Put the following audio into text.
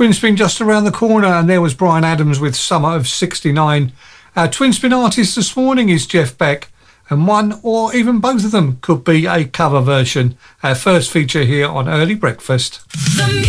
Twin Spin just around the corner, and there was Bryan Adams with Summer of '69. Our Twin Spin artist this morning is Jeff Beck, and one or even both of them could be a cover version. Our first feature here on Early Breakfast.